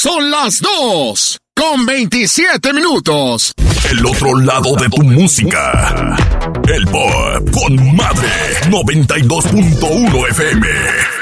Son las 2:27. El otro lado de tu música. El Pop con Madre 92.1 FM.